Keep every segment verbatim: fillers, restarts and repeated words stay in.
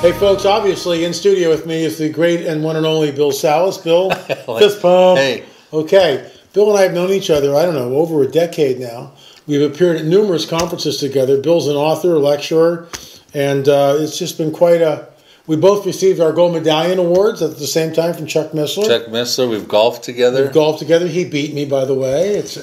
Hey folks, obviously in studio with me is the great and one and only Bill Salus. Bill, fist pump. Hey. Okay, Bill and I have known each other, I don't know, over a decade now. We've appeared at numerous conferences together. Bill's an author, a lecturer, and uh, it's just been quite a... We both received our Gold Medallion Awards at the same time from Chuck Missler. Chuck Missler, we've golfed together. We've golfed together. He beat me, by the way. It's,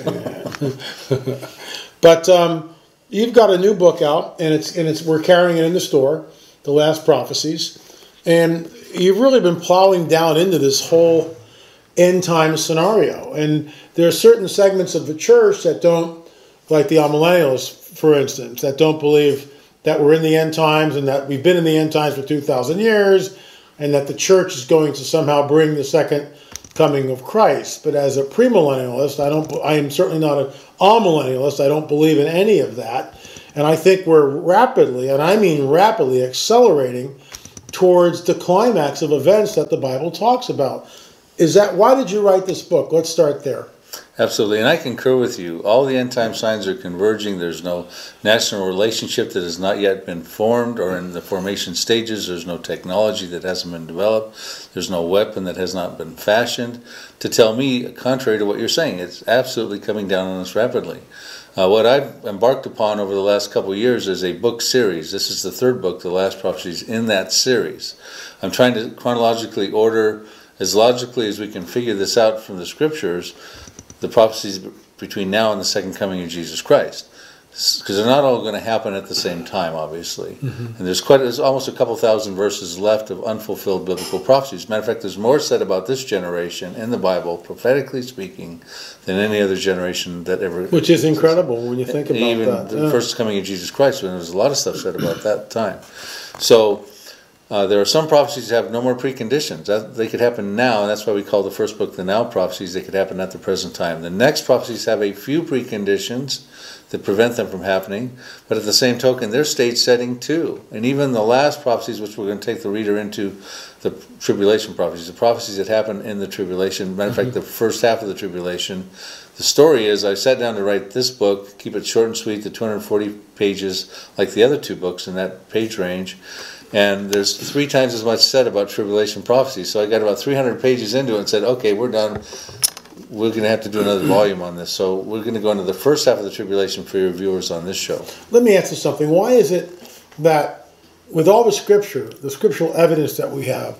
but um, you've got a new book out, and it's and it's we're carrying it in the store, The Last Prophecies. And you've really been plowing down into this whole end time scenario. And there are certain segments of the church that don't, like the amillennialists, for instance, that don't believe that we're in the end times and that we've been in the end times for two thousand years and that the church is going to somehow bring the second coming of Christ. But as a premillennialist, I don't. I am certainly not an amillennialist. I don't believe in any of that. And I think we're rapidly, and I mean rapidly, accelerating towards the climax of events that the Bible talks about. Is that, why did you write this book? Let's start there. Absolutely, and I concur with you. All the end time signs are converging. There's no national relationship that has not yet been formed or in the formation stages. There's no technology that hasn't been developed. There's no weapon that has not been fashioned to tell me, contrary to what you're saying, it's absolutely coming down on us rapidly. Uh, what I've embarked upon over the last couple of years is a book series. This is the third book, The Last Prophecies, in that series. I'm trying to chronologically order, as logically as we can figure this out from the scriptures, the prophecies between now and the second coming of Jesus Christ. Because they're not all going to happen at the same time, obviously. Mm-hmm. And there's quite there's almost a couple thousand verses left of unfulfilled biblical prophecies. Matter of fact, there's more said about this generation in the Bible, prophetically speaking, than any other generation that ever... Which is incredible when you think about even that. Even the yeah. first coming of Jesus Christ, when there was a lot of stuff said about that time. So... Uh, there are some prophecies that have no more preconditions. That, they could happen now, and that's why we call the first book the Now Prophecies. They could happen at the present time. The next prophecies have a few preconditions that prevent them from happening, but at the same token, they're stage setting too. And even the last prophecies, which we're going to take the reader into, the tribulation prophecies, the prophecies that happen in the tribulation, matter of fact, the first half of the tribulation. The story is, I sat down to write this book, keep it short and sweet, the two hundred forty pages, like the other two books in that page range. And there's three times as much said about tribulation prophecy. So I got about three hundred pages into it and said, okay, we're done. We're going to have to do another volume on this. So we're going to go into the first half of the tribulation for your viewers on this show. Let me ask you something. Why is it that with all the scripture, the scriptural evidence that we have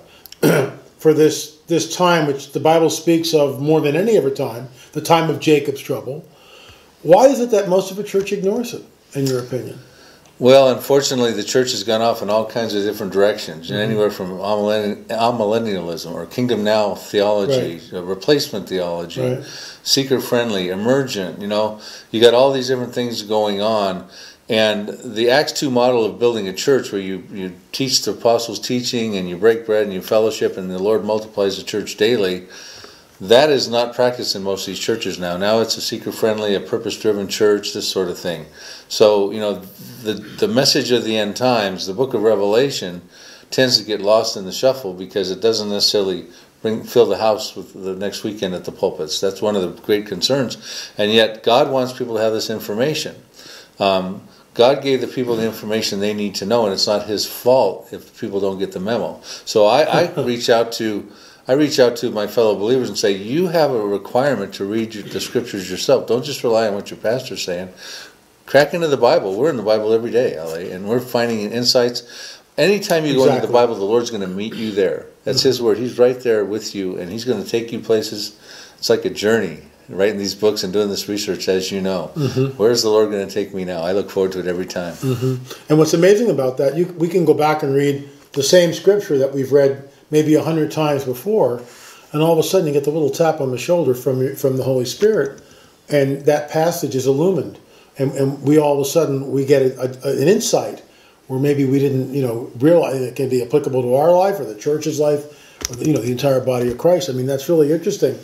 for this, this time, which the Bible speaks of more than any other time, the time of Jacob's trouble, why is it that most of the church ignores it, in your opinion? Well, unfortunately, the church has gone off in all kinds of different directions, mm-hmm. anywhere from amillennialism or kingdom now theology, right. replacement theology, right. seeker-friendly, emergent. You know, you got all these different things going on, and the Acts two model of building a church, where you you teach the apostles' teaching and you break bread and you fellowship, and the Lord multiplies the church daily. That is not practiced in most of these churches now. Now it's a seeker-friendly, a purpose-driven church, this sort of thing. So, you know, the the message of the end times, the book of Revelation, tends to get lost in the shuffle because it doesn't necessarily bring fill the house with the next weekend at the pulpits. That's one of the great concerns. And yet God wants people to have this information. Um, God gave the people the information they need to know, and it's not His fault if people don't get the memo. So I, I reach out to... I reach out to my fellow believers and say, you have a requirement to read the scriptures yourself. Don't just rely on what your pastor's saying. Crack into the Bible. We're in the Bible every day, L A, and we're finding insights. Anytime you exactly. go into the Bible, the Lord's going to meet you there. That's mm-hmm. His word. He's right there with you, and He's going to take you places. It's like a journey, writing these books and doing this research, as you know. Mm-hmm. Where's the Lord going to take me now? I look forward to it every time. Mm-hmm. And what's amazing about that, you, we can go back and read the same scripture that we've read maybe a hundred times before, and all of a sudden you get the little tap on the shoulder from from the Holy Spirit, and that passage is illumined, and, and we all of a sudden we get a, a, an insight where maybe we didn't, you know, realize it can be applicable to our life or the church's life, or the, you know, the entire body of Christ. I mean, that's really interesting.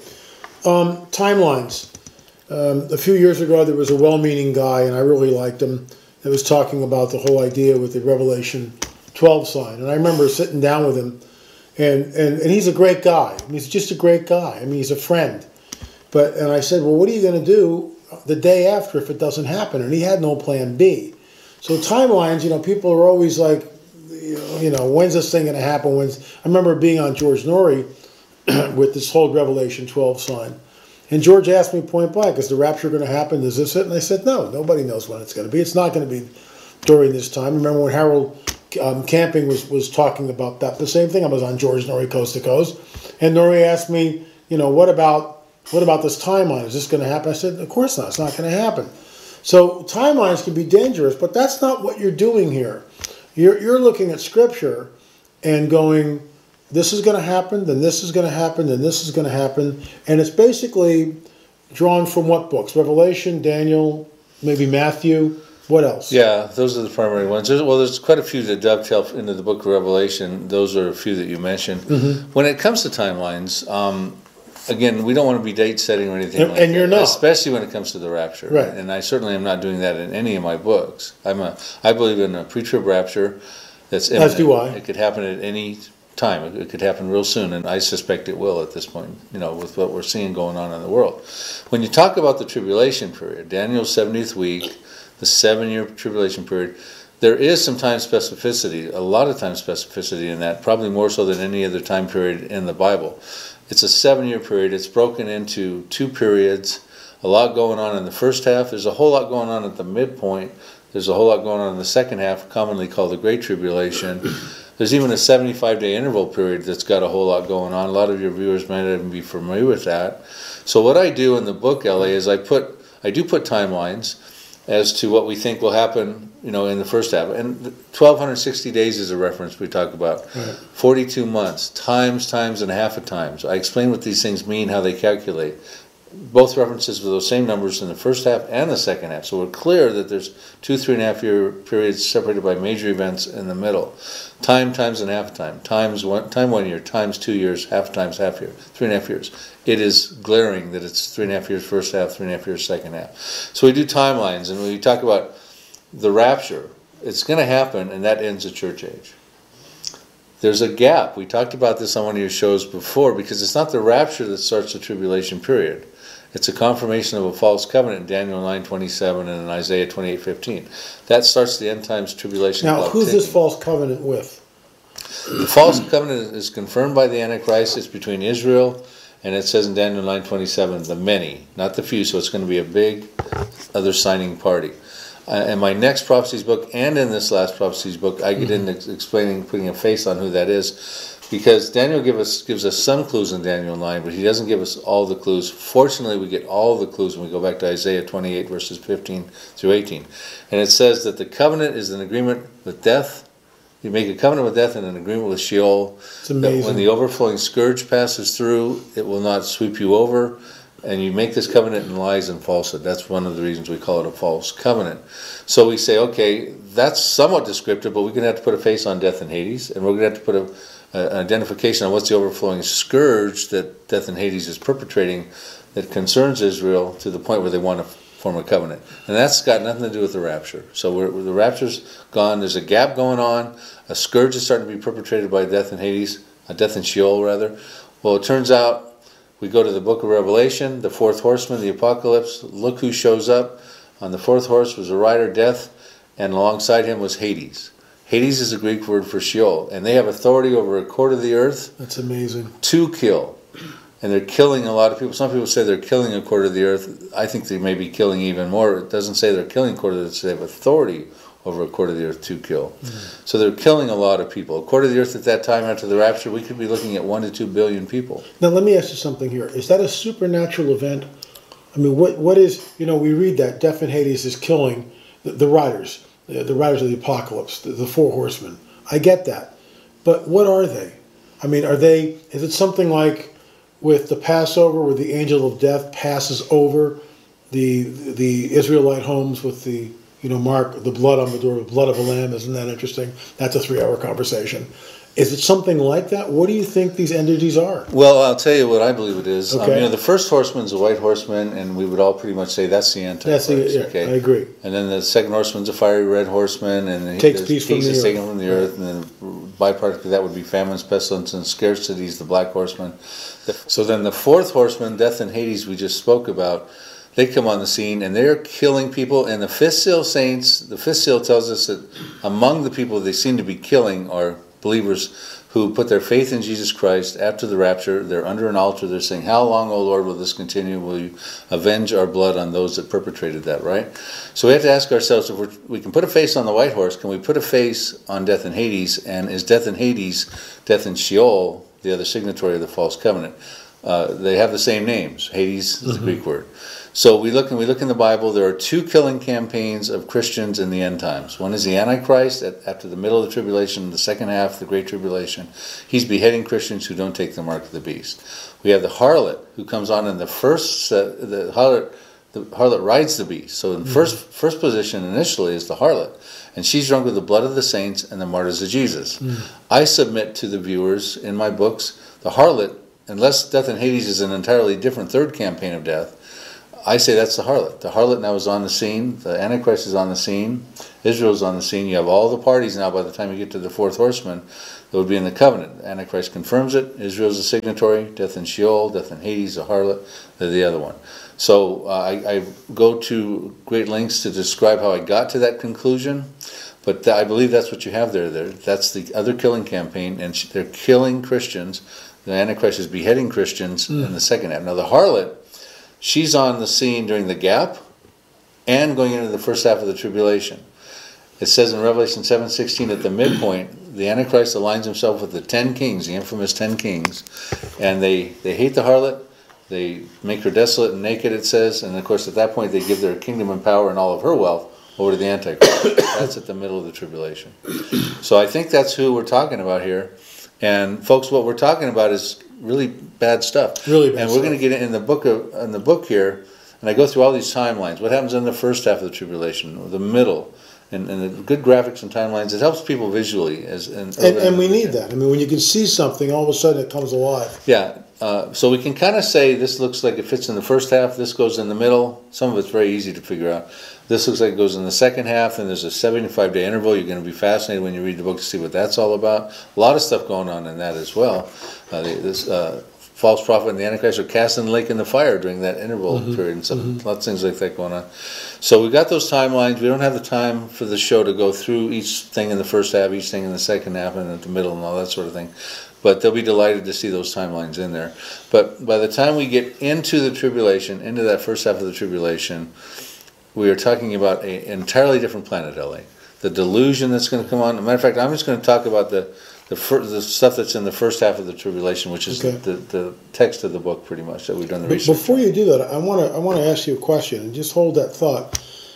Um, timelines. Um, a few years ago, there was a well-meaning guy, and I really liked him, that was talking about the whole idea with the Revelation twelve sign, and I remember sitting down with him. And, and and he's a great guy. I mean, he's just a great guy. I mean, he's a friend. But and I said, well, what are you going to do the day after if it doesn't happen? And he had no plan B. So timelines, you know, people are always like, you know, you know, when's this thing going to happen? When's I remember being on George Norrie with this whole Revelation twelve sign. And George asked me point blank, is the rapture going to happen? Is this it? And I said, no, nobody knows when it's going to be. It's not going to be during this time. Remember when Harold um, Camping was, was talking about that, the same thing. I was on George Norrie Coast to Coast. And Norrie asked me, you know, what about what about this timeline? Is this going to happen? I said, of course not. It's not going to happen. So timelines can be dangerous, but that's not what you're doing here. You're, you're looking at Scripture and going, this is going to happen, then this is going to happen, then this is going to happen. And it's basically drawn from what books? Revelation, Daniel, maybe Matthew. What else? Yeah, those are the primary ones. There's, well, there's quite a few that dovetail into the book of Revelation. Those are a few that you mentioned. Mm-hmm. When it comes to timelines, um, again, we don't want to be date setting or anything and, like and that. you're not. Especially when it comes to the rapture. Right. And I certainly am not doing that in any of my books. I'm a, I believe in a pre-trib rapture that's imminent. As do I. It could happen at any time. It, it could happen real soon, and I suspect it will at this point, you know, with what we're seeing going on in the world. When you talk about the tribulation period, Daniel's seventieth week, the seven-year tribulation period, there is some time specificity, a lot of time specificity in that, probably more so than any other time period in the Bible. It's a seven-year period. It's broken into two periods, a lot going on in the first half. There's a whole lot going on at the midpoint. There's a whole lot going on in the second half, commonly called the Great Tribulation. There's even a seventy-five day interval period that's got a whole lot going on. A lot of your viewers might not even be familiar with that. So what I do in the book, L A, is I put I do put timelines as to what we think will happen, you know, in the first half. And twelve sixty days is a reference we talk about. Right. forty-two months, times, times, and a half of times. I explain what these things mean, how they calculate. Both references to those same numbers in the first half and the second half. So we're clear that there's two, three and a half year periods separated by major events in the middle. Time, times, and half time. Times one, time one year, times two years, half times half year, three and a half years. It is glaring that it's three and a half years first half, three and a half years second half. So we do timelines, and when we talk about the rapture, it's going to happen, and that ends the church age. There's a gap. We talked about this on one of your shows before, because it's not the rapture that starts the tribulation period. It's a confirmation of a false covenant in Daniel nine twenty-seven and in Isaiah twenty-eight fifteen. That starts the end times tribulation. Now, who's ticking. This false covenant with? The false covenant is confirmed by the Antichrist. It's between Israel, and it says in Daniel nine twenty-seven, the many, not the few. So it's going to be a big other signing party. Uh, in my next prophecies book and in this last prophecies book, I get mm-hmm. into explaining, putting a face on who that is. Because Daniel give us, gives us some clues in Daniel nine, but he doesn't give us all the clues. Fortunately, we get all the clues when we go back to Isaiah twenty-eight, verses fifteen through eighteen. And it says that the covenant is an agreement with death. You make a covenant with death and an agreement with Sheol. It's amazing. That when the overflowing scourge passes through, it will not sweep you over. And you make this covenant in lies and falsehood. That's one of the reasons we call it a false covenant. So we say, okay, that's somewhat descriptive, but we're going to have to put a face on death and Hades, and we're going to have to put a an identification on what's the overflowing scourge that death and Hades is perpetrating that concerns Israel to the point where they want to form a covenant. And that's got nothing to do with the rapture. So we're, the rapture's gone. There's a gap going on. A scourge is starting to be perpetrated by death and Hades, uh, death and Sheol, rather. Well, it turns out we go to the book of Revelation, the fourth horseman, the apocalypse. Look who shows up. On the fourth horse was a rider, Death, and alongside him was Hades. Hades is a Greek word for Sheol, and they have authority over a quarter of the earth. That's amazing. To kill. And they're killing a lot of people. Some people say they're killing a quarter of the earth. I think they may be killing even more. It doesn't say they're killing a quarter of the earth. They have authority over a quarter of the earth to kill. Mm-hmm. So they're killing a lot of people. A quarter of the earth at that time after the rapture, we could be looking at one to two billion people. Now let me ask you something here. Is that a supernatural event? I mean, what what is, you know, we read that Death and Hades is killing the, the riders. The riders of the apocalypse, the, the four horsemen. I get that. But what are they? I mean, are they, is it something like with the Passover where the angel of death passes over the the Israelite homes with the, you know, mark, the blood on the door, the blood of a lamb? Isn't that interesting? That's a three hour conversation. Is it something like that? What do you think these entities are? Well, I'll tell you what I believe it is. Okay. Um, you know, the first horseman's a white horseman, and we would all pretty much say that's the Antichrist. That's the, yeah, okay? I agree. And then the second horseman's a fiery red horseman, and takes peace, peace from is the taken earth. from the earth, and then byproduct of that would be famines, pestilence, and scarcities, the black horseman. So then the fourth horseman, Death and Hades, we just spoke about, they come on the scene, and they're killing people. And the fifth seal saints, the fifth seal tells us that among the people they seem to be killing are believers who put their faith in Jesus Christ after the rapture. They're under an altar. They're saying, how long, O Lord, will this continue? Will you avenge our blood on those that perpetrated that, right? So we have to ask ourselves, if we're, we can put a face on the white horse, can we put a face on death and Hades? And is death and Hades, death and Sheol, the other signatory of the false covenant? Uh, they have the same names. Hades is the Greek word. So we look and we look in the Bible. There are two killing campaigns of Christians in the end times. One is the Antichrist at, after the middle of the tribulation, the second half, the Great Tribulation. He's beheading Christians who don't take the mark of the beast. We have the harlot who comes on in the first. Uh, the harlot, the harlot rides the beast. So in mm-hmm. first first position initially is the harlot, and she's drunk with the blood of the saints and the martyrs of Jesus. Mm. I submit to the viewers in my books the harlot. Unless death and Hades is an entirely different third campaign of death, I say that's the harlot. The harlot now is on the scene. The Antichrist is on the scene. Israel's on the scene. You have all the parties now by the time you get to the fourth horseman that would be in the covenant. The Antichrist confirms it. Israel's a signatory. Death and Sheol, death and Hades, the harlot, they're the other one. So uh, I, I go to great lengths to describe how I got to that conclusion. But th- I believe that's what you have there. there. That's the other killing campaign, and they're killing Christians. The Antichrist is beheading Christians mm. in the second half. Now the harlot, she's on the scene during the gap and going into the first half of the tribulation. It says in Revelation seven sixteen at the midpoint, the Antichrist aligns himself with the ten kings, the infamous ten kings, and they, they hate the harlot, they make her desolate and naked, it says, and of course at that point they give their kingdom and power and all of her wealth over to the Antichrist. That's at the middle of the tribulation. So I think that's who we're talking about here. And folks, what we're talking about is really bad stuff. Really bad And we're stuff. going to get in the book of in the book here, and I go through all these timelines. What happens in the first half of the tribulation, or the middle, and, and the good graphics and timelines. It helps people visually. As and, and, and we need that. I mean, when you can see something, all of a sudden it comes alive. Yeah. Uh, so we can kind of say this looks like it fits in the first half. This goes in the middle. Some of it's very easy to figure out. This looks like it goes in the second half, and there's a seventy-five day interval. You're going to be fascinated when you read the book to see what that's all about. A lot of stuff going on in that as well. Uh, the, this uh, false prophet and the Antichrist are cast in the lake in the fire during that interval mm-hmm. period, and some, mm-hmm. lots of things like that going on. So we've got those timelines. We don't have the time for the show to go through each thing in the first half, each thing in the second half, and at the middle, and all that sort of thing. But they'll be delighted to see those timelines in there. But by the time we get into the tribulation, into that first half of the tribulation, we are talking about an entirely different planet, L A. The delusion that's going to come on. As a matter of fact, I'm just going to talk about the the, fir- the stuff that's in the first half of the tribulation, which is okay. the, the text of the book, pretty much, that we've done the but research. Before you do that, I want to I want to ask you a question, and just hold that thought.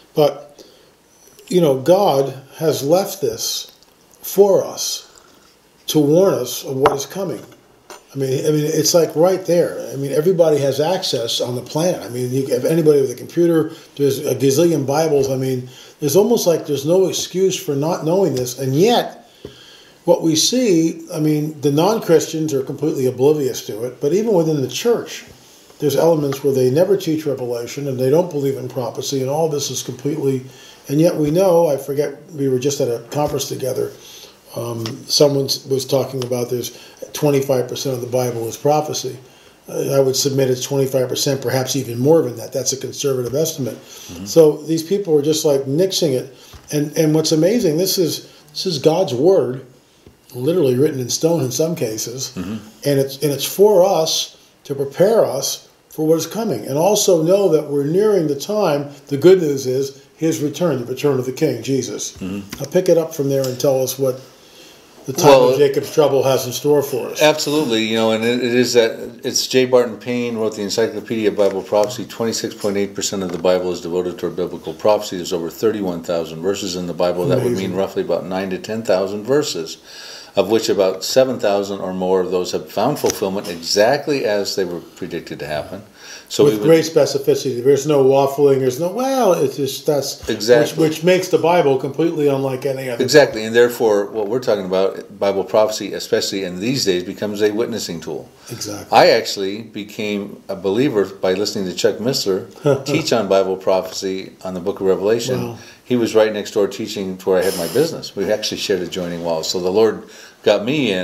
But you know, God has left this for us to warn us of what is coming. I mean, I mean, it's like right there. I mean, everybody has access on the planet. I mean, you, if anybody with a computer, there's a gazillion Bibles. I mean, there's almost like there's no excuse for not knowing this. And yet, what we see, I mean, the non-Christians are completely oblivious to it. But even within the church, there's elements where they never teach Revelation and they don't believe in prophecy, and all this is completely. And yet we know. I forget. We were just at a conference together. Um, someone was talking about there's twenty-five percent of the Bible is prophecy. Uh, I would submit it's twenty-five percent, perhaps even more than that. That's a conservative estimate. Mm-hmm. So these people are just like nixing it. And and what's amazing, this is this is God's word, literally written in stone in some cases, mm-hmm. and it's and it's for us to prepare us for what is coming, and also know that we're nearing the time. The good news is His return, the return of the King, Jesus. Mm-hmm. I'll pick it up from there and tell us what the time well, of Jacob's trouble has in store for us. Absolutely, you know, and it, it is that it's J. Barton Payne wrote the Encyclopedia of Bible Prophecy. twenty-six point eight percent of the Bible is devoted toward biblical prophecy. There's over thirty-one thousand verses in the Bible. Amazing. That would mean roughly about nine to ten thousand verses, of which about seven thousand or more of those have found fulfillment exactly as they were predicted to happen. So with would, great specificity. There's no waffling. There's no, well, it's just, that's, exactly. which, which makes the Bible completely unlike any other. Exactly, book. And therefore what we're talking about, Bible prophecy, especially in these days, becomes a witnessing tool. Exactly. I actually became a believer by listening to Chuck Missler teach on Bible prophecy on the book of Revelation. Wow. He was right next door teaching to where I had my business. We actually shared adjoining walls. So the Lord got me in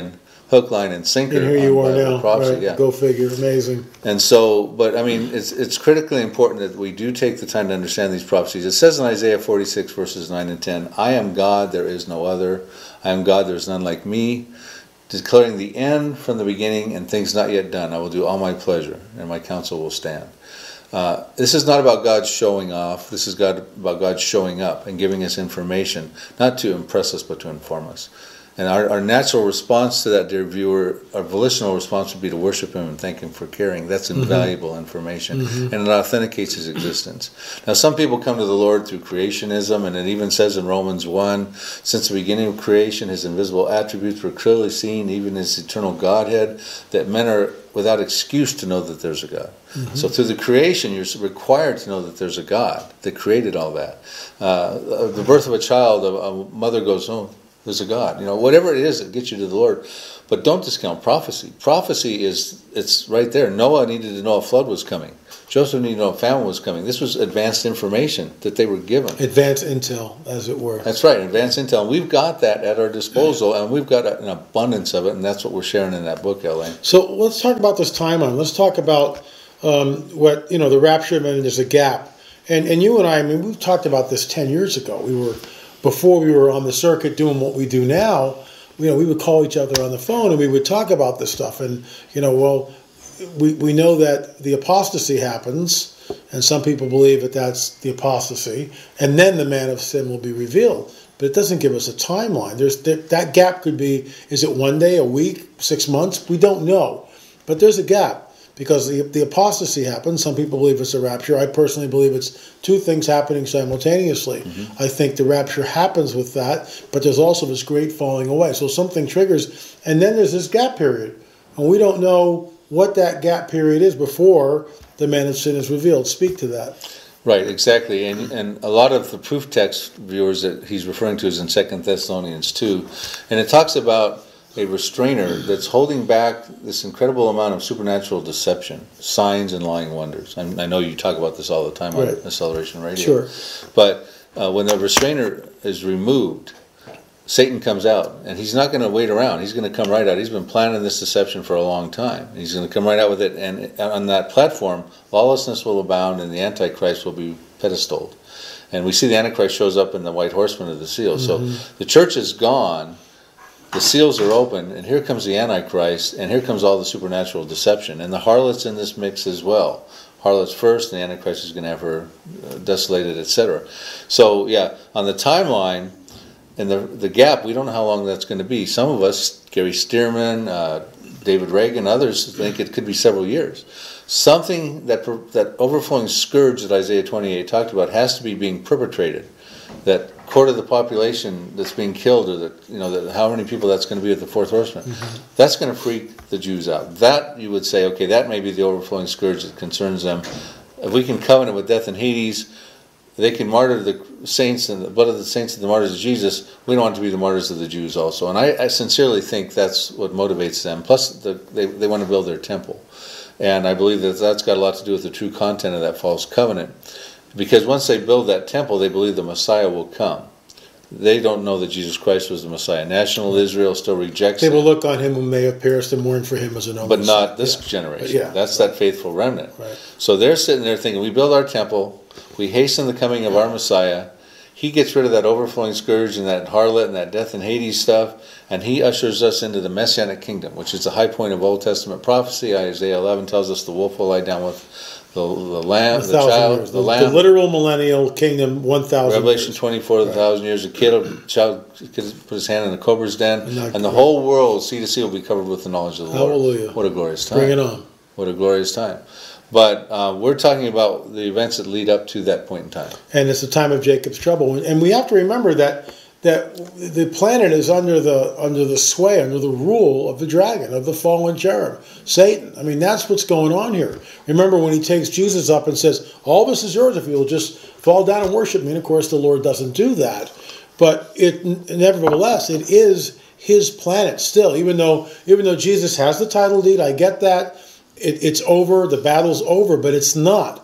hook, line, and sinker. And here you are now. Prophecy, right. yeah. Go figure. Amazing. And so, but I mean, it's it's critically important that we do take the time to understand these prophecies. It says in Isaiah forty-six, verses nine and ten, I am God, there is no other. I am God, there is none like me. Declaring the end from the beginning and things not yet done. I will do all my pleasure, and my counsel will stand. Uh, this is not about God showing off. This is God about God showing up and giving us information, not to impress us, but to inform us. And our, our natural response to that, dear viewer, our volitional response would be to worship Him and thank Him for caring. That's invaluable mm-hmm. information, mm-hmm. and it authenticates His existence. Now, some people come to the Lord through creationism, and it even says in Romans one, since the beginning of creation, His invisible attributes were clearly seen, even His eternal Godhead, that men are without excuse to know that there's a God. Mm-hmm. So through the creation, you're required to know that there's a God that created all that. Uh, the birth of a child, a, a mother goes, oh, there's a God. You know, whatever it is that gets you to the Lord. But don't discount prophecy. Prophecy is, it's right there. Noah needed to know a flood was coming. Joseph needed to know a famine was coming. This was advanced information that they were given. Advanced intel, as it were. That's right, advanced intel. And we've got that at our disposal, and we've got an abundance of it, and that's what we're sharing in that book, Elaine. So let's talk about this timeline. Let's talk about um, what, you know, the rapture, and there's a gap. And, and you and I, I mean, we've talked about this ten years ago. We were... Before we were on the circuit doing what we do now, you know, we would call each other on the phone and we would talk about this stuff. And, you know, well, we, we know that the apostasy happens, and some people believe that that's the apostasy, and then the man of sin will be revealed. But it doesn't give us a timeline. There's that, that gap could be, is it one day, a week, six months? We don't know. But there's a gap. Because the, the apostasy happens. Some people believe it's a rapture. I personally believe it's two things happening simultaneously. Mm-hmm. I think the rapture happens with that, but there's also this great falling away. So something triggers, and then there's this gap period. And we don't know what that gap period is before the man of sin is revealed. Speak to that. Right, exactly. And and a lot of the proof text, viewers, that he's referring to is in Second Thessalonians two. And it talks about a restrainer that's holding back this incredible amount of supernatural deception, signs and lying wonders. I, I know you talk about this all the time on right. Acceleration Radio. Sure. But uh, when the restrainer is removed, Satan comes out, and he's not going to wait around. He's going to come right out. He's been planning this deception for a long time. He's going to come right out with it, and on that platform, lawlessness will abound, and the Antichrist will be pedestaled. And we see the Antichrist shows up in the white horseman of the seal. Mm-hmm. So the church is gone. The seals are open, and here comes the Antichrist, and here comes all the supernatural deception. And the harlot's in this mix as well. Harlot's first, and the Antichrist is going to have her desolated, et cetera. So, yeah, on the timeline, and the the gap, we don't know how long that's going to be. Some of us, Gary Stearman, uh, David Reagan, others, think it could be several years. Something, that that overflowing scourge that Isaiah twenty-eight talked about has to be being perpetrated. That quarter of the population that's being killed, or that, you know, that how many people that's going to be at the fourth horseman, mm-hmm. that's going to freak the Jews out. That, you would say, okay, that may be the overflowing scourge that concerns them. If we can covenant with death and Hades, they can martyr the saints and the blood of the saints and the martyrs of Jesus. We don't want to be the martyrs of the Jews also. And I, I sincerely think that's what motivates them. Plus, the, they, they want to build their temple. And I believe that that's got a lot to do with the true content of that false covenant. Because once they build that temple, they believe the Messiah will come. They don't know that Jesus Christ was the Messiah. National Israel still rejects They will him. look on him who may have perished and mourn for him as an But not this yeah. generation. Yeah. That's that faithful remnant. Right. So they're sitting there thinking, we build our temple, we hasten the coming of our Messiah, he gets rid of that overflowing scourge and that harlot and that death and Hades stuff, and he ushers us into the Messianic kingdom, which is the high point of Old Testament prophecy. Isaiah eleven tells us the wolf will lie down with the, the lamb, the child, years. the, the lamb. The literal millennial kingdom, one thousand Revelation years. twenty-four, the right. thousand years. A kid, a child could put his hand in a cobra's den, and, not, and the right. whole world, sea to sea, will be covered with the knowledge of the Lord. Hallelujah. What a glorious time. Bring it on. What a glorious time. But uh, we're talking about the events that lead up to that point in time. And it's the time of Jacob's trouble. And we have to remember that that the planet is under the under the sway, under the rule of the dragon, of the fallen cherub, Satan. I mean, that's what's going on here. Remember when he takes Jesus up and says, all this is yours if you'll just fall down and worship me. And of course, the Lord doesn't do that. But it nevertheless, it is his planet still, even though even though Jesus has the title deed. I get that. It, it's over, the battle's over, but it's not.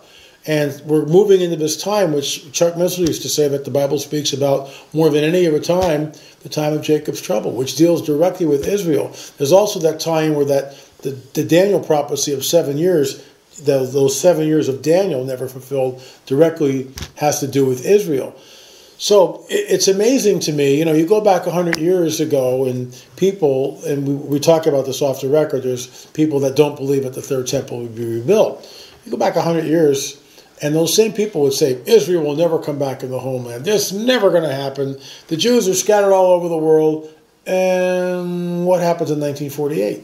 And we're moving into this time, which Chuck Missler used to say that the Bible speaks about more than any other time, the time of Jacob's trouble, which deals directly with Israel. There's also that time where that the, the Daniel prophecy of seven years, the, those seven years of Daniel never fulfilled, directly has to do with Israel. So it's amazing to me, you know, you go back one hundred years ago and people, and we, we talk about this off the record, there's people that don't believe that the third temple would be rebuilt. You go back one hundred years, and those same people would say, Israel will never come back in the homeland. This is never going to happen. The Jews are scattered all over the world. And what happens in nineteen forty-eight?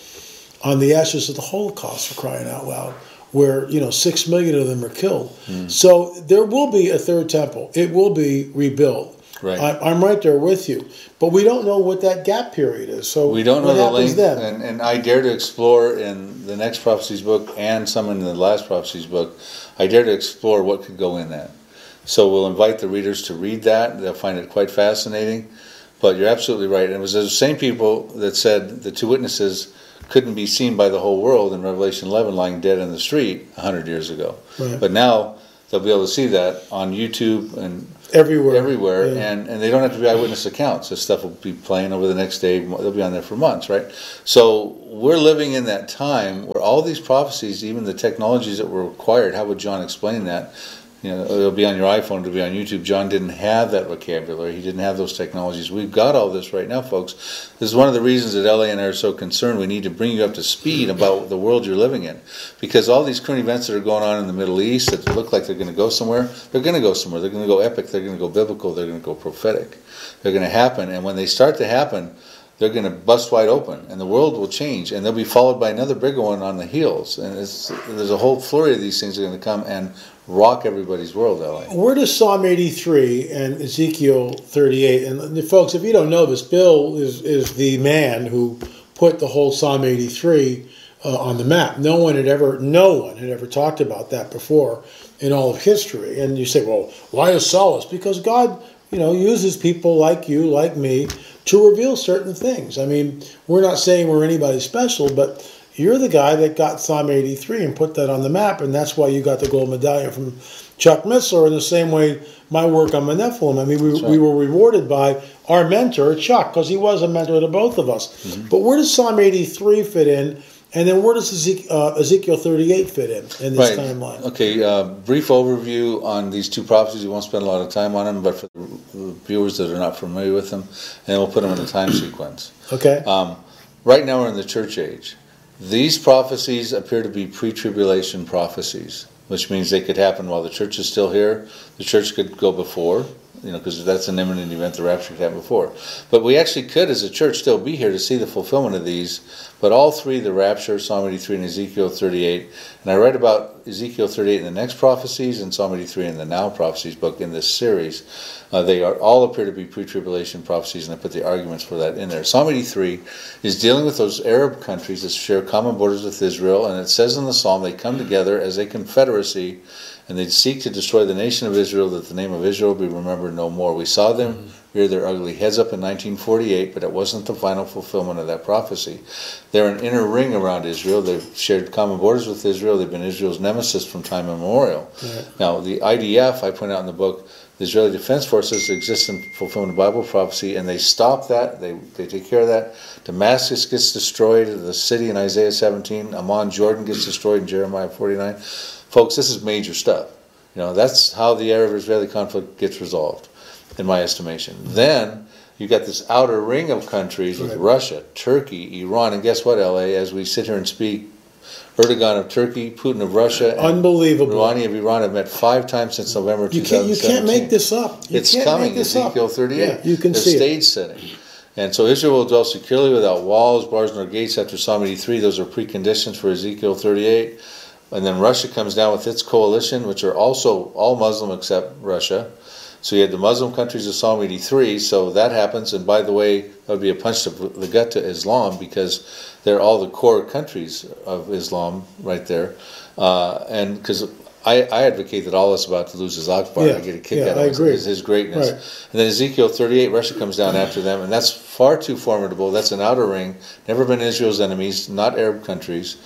On the ashes of the Holocaust, for crying out loud, where, you know, six million of them are killed. Mm. So there will be a third temple. It will be rebuilt. Right. I, I'm right there with you. But we don't know what that gap period is. So we don't know what the happens length. then? And, and I dare to explore in the next prophecies book and some in the last prophecies book, I dare to explore what could go in that. So we'll invite the readers to read that. They'll find it quite fascinating. But you're absolutely right. And it was the same people that said the two witnesses couldn't be seen by the whole world in Revelation eleven lying dead in the street one hundred years ago. Right. But now they'll be able to see that on YouTube and everywhere, everywhere, yeah. and, and they don't have to be eyewitness accounts. This stuff will be playing over the next day. They'll be on there for months, right? So we're living in that time where all these prophecies, even the technologies that were required, how would John explain that? You know, it'll be on your iPhone, it'll be on YouTube. John didn't have that vocabulary. He didn't have those technologies. We've got all this right now, folks. This is one of the reasons that L A and I are so concerned. We need to bring you up to speed about the world you're living in. Because all these current events that are going on in the Middle East that look like they're going to go somewhere, they're going to go somewhere. They're going to go epic. They're going to go biblical. They're going to go prophetic. They're going to happen. And when they start to happen, they're going to bust wide open. And the world will change. And they'll be followed by another bigger one on the heels. And it's, there's a whole flurry of these things that are going to come and rock everybody's world, L A. Where does Psalm eighty-three and Ezekiel thirty-eight, and folks, if you don't know this, Bill is, is the man who put the whole Psalm eighty-three uh, on the map. No one had ever, no one had ever talked about that before in all of history. And you say, well, why is Solace? Because God, you know, uses people like you, like me, to reveal certain things. I mean, we're not saying we're anybody special, but you're the guy that got Psalm eighty-three and put that on the map, and that's why you got the gold medallion from Chuck Missler. In the same way, my work on the Nephilim. I mean, we, right. we were rewarded by our mentor, Chuck, because he was a mentor to both of us. Mm-hmm. But where does Psalm eighty-three fit in? And then where does Ezekiel, uh, Ezekiel thirty-eight fit in, in this right. timeline? Okay, uh, brief overview on these two prophecies. We won't spend a lot of time on them, but for the viewers that are not familiar with them, and then we'll put them in a time sequence. Okay. Um, right now we're in the church age. These prophecies appear to be pre-tribulation prophecies, which means they could happen while the church is still here. The church could go before, you know, because that's an imminent event. The rapture could happen before. But we actually could, as a church, still be here to see the fulfillment of these. But all three, the rapture, Psalm eighty-three, and Ezekiel thirty-eight, and I write about Ezekiel thirty-eight in the next prophecies and Psalm eighty-three in the Now Prophecies book in this series. Uh, they are all appear to be pre-tribulation prophecies, and I put the arguments for that in there. Psalm eighty-three is dealing with those Arab countries that share common borders with Israel, and it says in the Psalm they come together as a confederacy, and they seek to destroy the nation of Israel, that the name of Israel be remembered no more. We saw them mm-hmm. rear their ugly heads up in nineteen forty-eight, but it wasn't the final fulfillment of that prophecy. They're an inner ring around Israel. They've shared common borders with Israel. They've been Israel's nemesis from time immemorial. Right. Now, the I D F, I point out in the book, the Israeli Defense Forces exist in fulfillment of Bible prophecy, and they stop that. They they take care of that. Damascus gets destroyed, the city in Isaiah seventeen. Amman, Jordan gets destroyed in Jeremiah forty-nine. Folks, this is major stuff. You know, that's how the Arab-Israeli conflict gets resolved, in my estimation. Then you got this outer ring of countries with right. Russia, Turkey, Iran, and guess what, L A? As we sit here and speak, Erdogan of Turkey, Putin of Russia, and unbelievable. Rouhani of Iran have met five times since November you two thousand seventeen. Can't, you can't make this up. You it's coming. Ezekiel thirty-eight. Yeah, you can the see stage it. setting. And so Israel will dwell securely without walls, bars, nor gates after Psalm eighty-three. Those are preconditions for Ezekiel thirty-eight. And then Russia comes down with its coalition, which are also all Muslim except Russia. So you had the Muslim countries of Psalm eighty-three, so that happens. And by the way, that would be a punch to the gut to Islam, because they're all the core countries of Islam right there. Uh, and because I, I advocate that Allah is about to lose his Akbar. Yeah, I get a kick yeah, out of his, his greatness. Right. And then Ezekiel thirty-eight, Russia comes down after them, and that's far too formidable. That's an outer ring. Never been Israel's enemies, not Arab countries.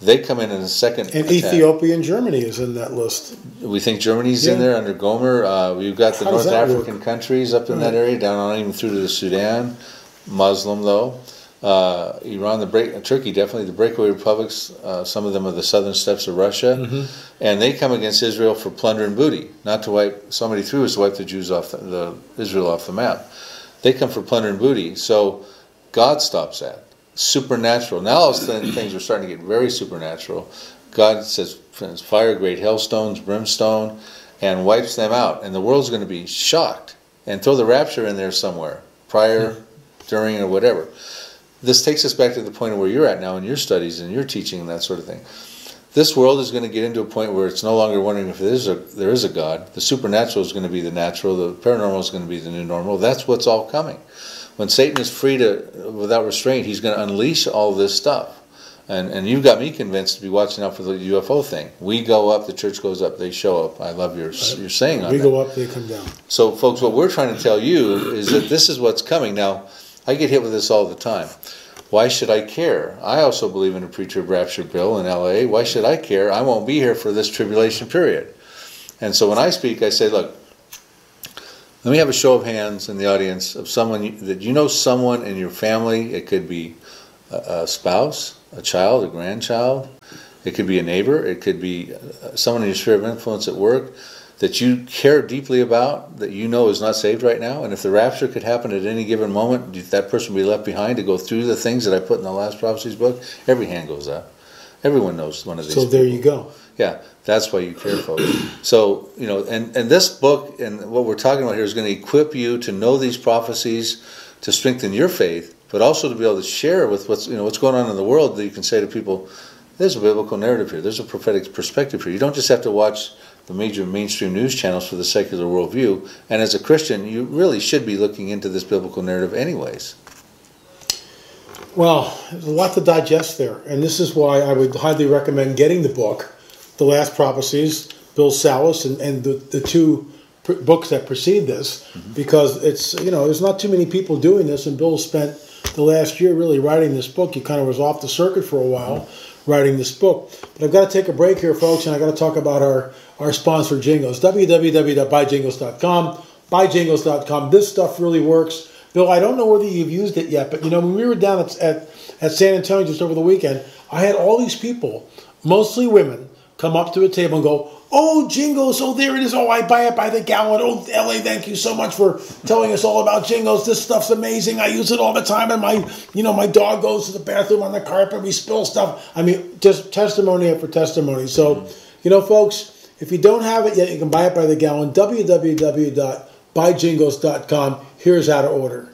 They come in in a second And attack. Ethiopia and Germany is in that list. We think Germany's Yeah. in there under Gomer. Uh, we've got the How does North that African work? countries up in that area, down on even through to the Sudan. Muslim, though. Uh, Iran, the break, Turkey, definitely the breakaway republics. Uh, some of them are the southern steppes of Russia, Mm-hmm. and they come against Israel for plunder and booty. Not to wipe somebody through is to wipe the Jews off the, the Israel off the map. They come for plunder and booty. So God stops that. Supernatural. Now all of a sudden things are starting to get very supernatural. God says fire, great hailstones, brimstone, and wipes them out. And the world's going to be shocked. And throw the rapture in there somewhere, prior, during, or whatever. This takes us back to the point of where you're at now in your studies and your teaching and that sort of thing. This world is going to get into a point where it's no longer wondering if there is a, there is a God. The supernatural is going to be the natural. The paranormal is going to be the new normal. That's what's all coming. When Satan is free to, without restraint, he's going to unleash all this stuff. And and you've got me convinced to be watching out for the U F O thing. We go up, the church goes up, they show up. I love your your saying on We that. go up, they come down. So, folks, what we're trying to tell you is that this is what's coming. Now, I get hit with this all the time. Why should I care? I also believe in a preacher rapture bill in L A. Why should I care? I won't be here for this tribulation period. And so when I speak, I say, look, let me have a show of hands in the audience of someone you, that you know someone in your family. It could be a, a spouse, a child, a grandchild. It could be a neighbor. It could be someone in your sphere of influence at work that you care deeply about, that you know is not saved right now. And if the rapture could happen at any given moment, that person would be left behind to go through the things that I put in the Last Prophecies book. Every hand goes up. Everyone knows one of these So there people. you go. Yeah, that's why you care, folks. So, you know, and, and this book and what we're talking about here is going to equip you to know these prophecies, to strengthen your faith, but also to be able to share with what's, you know, what's going on in the world, that you can say to people, there's a biblical narrative here. There's a prophetic perspective here. You don't just have to watch the major mainstream news channels for the secular worldview. And as a Christian, you really should be looking into this biblical narrative anyways. Well, there's a lot to digest there. And this is why I would highly recommend getting the book, The Last Prophecies, Bill Salus, and, and the, the two pr- books that precede this, mm-hmm. because it's, you know, there's not too many people doing this, and Bill spent the last year really writing this book. He kind of was off the circuit for a while, mm-hmm. writing this book. But I've got to take a break here, folks, and I've got to talk about our, our sponsor, Jingles, w w w dot buy jingles dot com, buy jingles dot com. This stuff really works. Bill, I don't know whether you've used it yet, but, you know, when we were down at, at, at San Antonio just over the weekend, I had all these people, mostly women, come up to a table and go, oh, Jingles, oh, there it is. Oh, I buy it by the gallon. Oh, L A, thank you so much for telling us all about Jingles. This stuff's amazing. I use it all the time. And my, you know, my dog goes to the bathroom on the carpet. We spill stuff. I mean, just testimony after testimony. So, you know, folks, if you don't have it yet, you can buy it by the gallon. w w w dot buy jingles dot com. Here's how to order.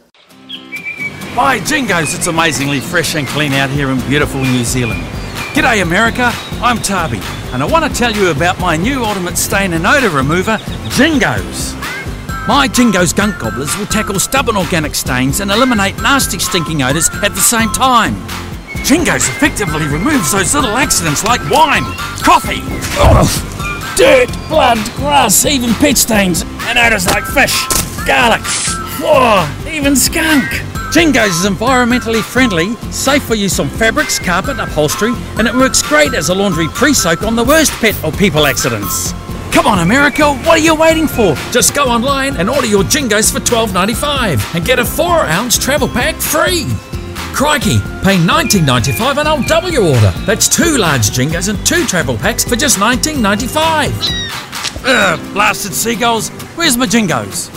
By Jingles, it's amazingly fresh and clean out here in beautiful New Zealand. G'day America, I'm Tarby, and I want to tell you about my new ultimate stain and odour remover, Jingles. My Jingles gunk gobblers will tackle stubborn organic stains and eliminate nasty stinking odours at the same time. Jingles effectively removes those little accidents like wine, coffee, oh, dirt, blood, grass, even pet stains, and odours like fish, garlic, oh, even skunk. Jingles is environmentally friendly, safe for use on fabrics, carpet, upholstery, and it works great as a laundry pre-soak on the worst pet or people accidents. Come on America, what are you waiting for? Just go online and order your Jingles for twelve ninety-five and get a four ounce travel pack free. Crikey, pay nineteen ninety-five and I'll double your order. That's two large Jingles and two travel packs for just nineteen ninety-five. Ugh, blasted seagulls, where's my Jingles?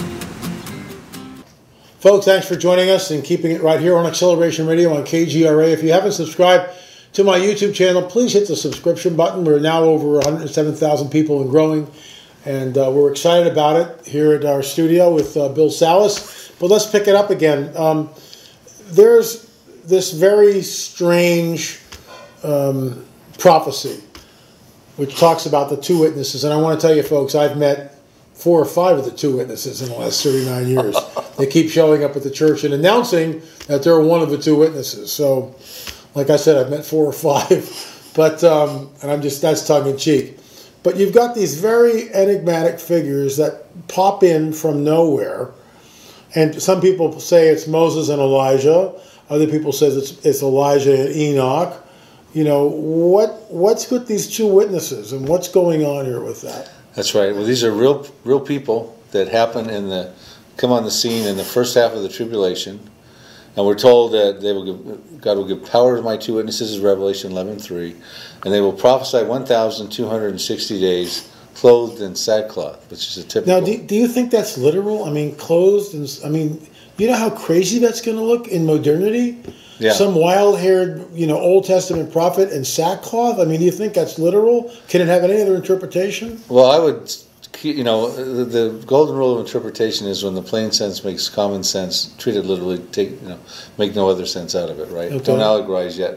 Folks, thanks for joining us and keeping it right here on Acceleration Radio on K G R A. If you haven't subscribed to my YouTube channel, please hit the subscription button. We're now over one hundred seven thousand people and growing, and uh, we're excited about it here at our studio with uh, Bill Salus. But let's pick it up again. Um, there's this very strange um, prophecy which talks about the two witnesses, and I want to tell you, folks, I've met four or five of the two witnesses in the last thirty-nine years. They keep showing up at the church and announcing that they're one of the two witnesses. So, like I said, I've met four or five, but um, and I'm just, that's tongue in cheek. But you've got these very enigmatic figures that pop in from nowhere, and some people say it's Moses and Elijah. Other people say it's, it's Elijah and Enoch. You know, what what's with these two witnesses and what's going on here with that? That's right. Well, these are real real people that happen in the come on the scene in the first half of the tribulation, and we're told that they will give, God will give power to my two witnesses, Revelation eleven three, and they will prophesy one thousand two hundred sixty days, clothed in sackcloth, which is a typical. Now, do, do you think that's literal? I mean, clothed and I mean, you know how crazy that's going to look in modernity. Yeah. Some wild-haired, you know, Old Testament prophet in sackcloth. I mean, do you think that's literal? Can it have any other interpretation? Well, I would, you know, the, the golden rule of interpretation is when the plain sense makes common sense, treat it literally, take, you know, make no other sense out of it, right? Okay. Don't allegorize yet.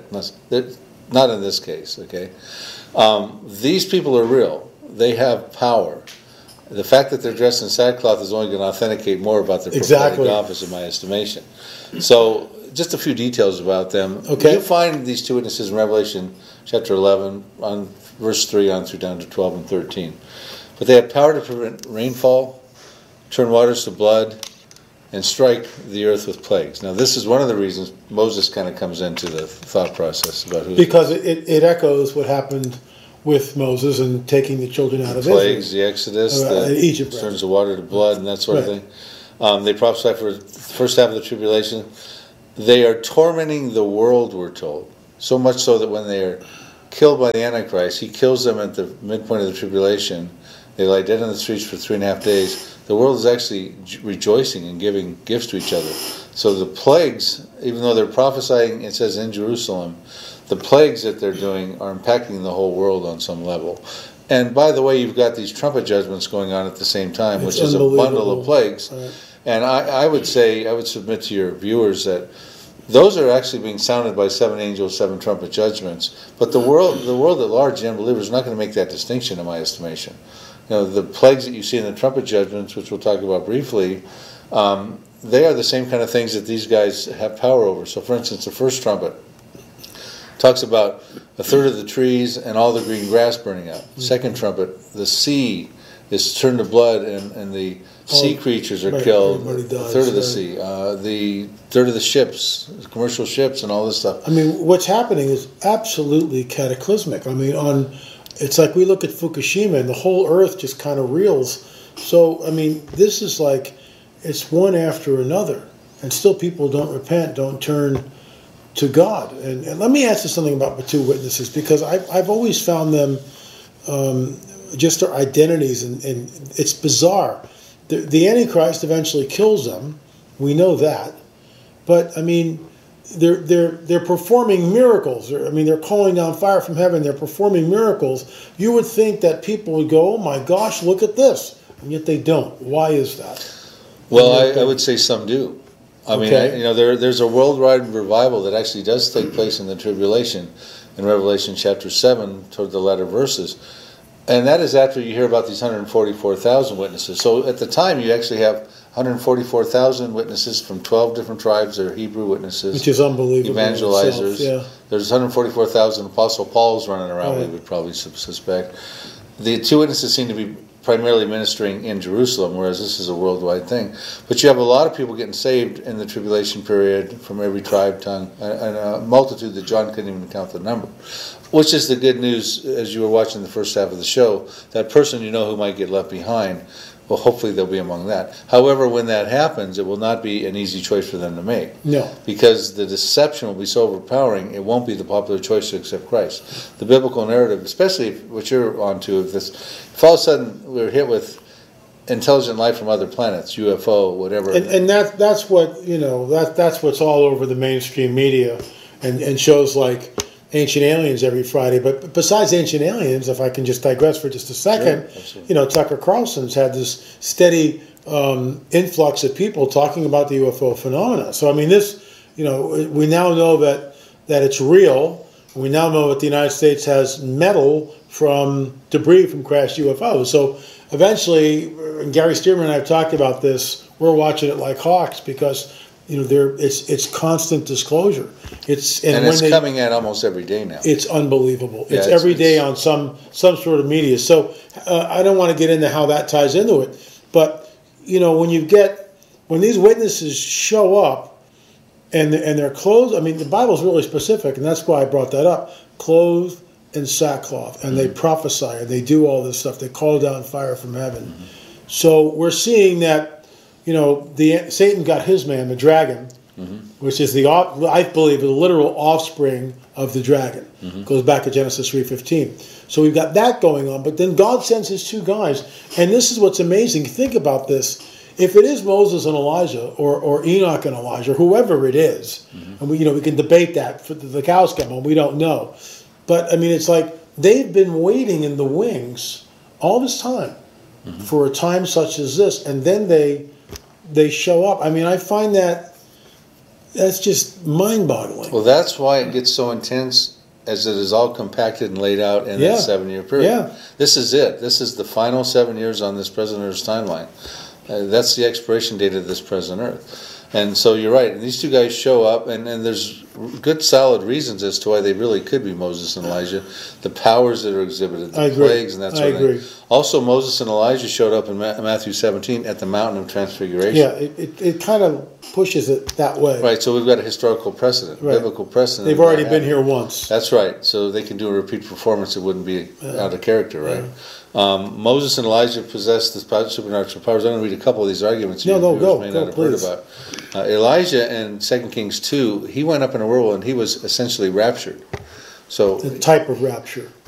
Not in this case, okay? Um, these people are real. They have power. The fact that they're dressed in sackcloth is only going to authenticate more about their prophetic Exactly. office, in my estimation. So, just a few details about them. Okay. You find these two witnesses in Revelation chapter eleven, on verse three on through down to twelve and thirteen. But they have power to prevent rainfall, turn waters to blood, and strike the earth with plagues. Now, this is one of the reasons Moses kind of comes into the thought process about who. Because it, it echoes what happened with Moses and taking the children out the of plagues, Israel. the Exodus, Uh, the Egypt, turns right. the water to blood, and that sort of Right. thing. Um, they prophesy for the first half of the tribulation. They are tormenting the world, we're told. So much so that when they are killed by the Antichrist, he kills them at the midpoint of the tribulation. They lie dead on the streets for three and a half days. The world is actually rejoicing and giving gifts to each other. So the plagues, even though they're prophesying, it says in Jerusalem, the plagues that they're doing are impacting the whole world on some level. And by the way, you've got these trumpet judgments going on at the same time, It's which is a bundle of plagues. Right. And I, I would say, I would submit to your viewers that those are actually being sounded by seven angels, seven trumpet judgments. But the world, the world at large, the unbelievers, are not going to make that distinction, in my estimation. You know, the plagues that you see in the trumpet judgments, which we'll talk about briefly, um, they are the same kind of things that these guys have power over. So, for instance, the first trumpet talks about a third of the trees and all the green grass burning up. Mm-hmm. Second trumpet, the sea is turned to blood and, and the sea creatures are right, killed. everybody dies, a third of the right. sea, uh, the third of the ships, commercial ships, and all this stuff. I mean, what's happening is absolutely cataclysmic. I mean, on it's like we look at Fukushima and the whole Earth just kind of reels. So, I mean, this is like it's one after another, and still people don't repent, don't turn to God. And, and let me ask you something about the two witnesses, because I've I've always found them um, just their identities, and, and it's bizarre. The, the Antichrist eventually kills them. We know that, but I mean, they're they're they're performing miracles. They're, I mean, they're calling down fire from heaven. They're performing miracles. You would think that people would go, "Oh my gosh, look at this," and yet they don't. Why is that? Well, I, I would say some do. I mean, Okay. I, you know, there there's a worldwide revival that actually does take place in the tribulation, in Revelation chapter seven, toward the latter verses. And that is after you hear about these one hundred forty-four thousand witnesses. So at the time, you actually have one hundred forty-four thousand witnesses from twelve different tribes. They're Hebrew witnesses. Which is unbelievable. in Evangelizers. itself, yeah. There's one hundred forty-four thousand Apostle Pauls running around, Right. we would probably sus- suspect. The two witnesses seem to be primarily ministering in Jerusalem, whereas this is a worldwide thing. But you have a lot of people getting saved in the tribulation period from every tribe, tongue, and a multitude that John couldn't even count the number. Which is the good news, as you were watching the first half of the show, that person you know who might get left behind, well, hopefully they'll be among that. However, when that happens, it will not be an easy choice for them to make. No. Because the deception will be so overpowering, it won't be the popular choice to accept Christ. The biblical narrative, especially if, what you're onto, if this, if all of a sudden we're hit with intelligent life from other planets, U F O, whatever. And, and that that's what you know that that's what's all over the mainstream media, and, and shows like Ancient Aliens every Friday. But besides Ancient Aliens, if I can just digress for just a second, Sure, you know, Tucker Carlson's had this steady um, influx of people talking about the U F O phenomena. So I mean, this, you know, we now know that that it's real. We now know that the United States has metal from debris from crashed U F Os. So eventually, and Gary Stearman and I have talked about this, we're watching it like hawks because, you know, there it's it's constant disclosure. It's and, and, and it's when they, coming out almost every day now. It's unbelievable. Yeah, it's, it's- every day it's- on some some sort of media. So uh, I don't want to get into how that ties into it, but you know, when you get when these witnesses show up and and they're clothed. I mean, the Bible's really specific, and that's why I brought that up. Clothed in sackcloth, and mm-hmm. they prophesy, and they do all this stuff. They call down fire from heaven. Mm-hmm. So we're seeing that, you know, the Satan got his man, the dragon, mm-hmm. which is the I believe the literal offspring of the dragon. Mm-hmm. Goes back to Genesis three fifteen. So we've got that going on, but then God sends his two guys, and this is what's amazing. Think about this. If it is Moses and Elijah, or, or Enoch and Elijah, whoever it is, mm-hmm. and we you know we can debate that for the cows come home, we don't know. But I mean, it's like they've been waiting in the wings all this time mm-hmm. for a time such as this, and then they they show up. I mean, I find that that's just mind-boggling. Well, that's why it gets so intense, as it is all compacted and laid out in yeah. that seven-year period. Yeah. This is it. This is the final seven years on this present Earth's timeline. Uh, that's the expiration date of this present Earth. And so you're right. And these two guys show up, and, and there's good, solid reasons as to why they really could be Moses and Elijah. The powers that are exhibited, the I agree. plagues, and that sort I of agree. thing. Also, Moses and Elijah showed up in Matthew seventeen at the Mountain of Transfiguration. Yeah, it, it, it kind of pushes it that way. Right, so we've got a historical precedent, right. biblical precedent. They've already been here once. That's right. So they can do a repeat performance. It wouldn't be yeah. out of character, right? Yeah. Um, Moses and Elijah possessed the supernatural powers. I'm going to read a couple of these arguments. No, you no, go, may go, not have please. heard about. Uh, Elijah in Second Kings two, he went up in a whirlwind. He was essentially raptured. So the type of rapture.